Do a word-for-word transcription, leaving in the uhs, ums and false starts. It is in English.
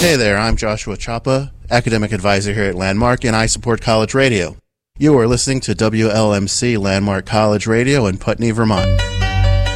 Hey there, I'm Joshua Chapa, Academic Advisor here at Landmark, and I support college radio. You are listening to W L M C Landmark College Radio in Putney, Vermont.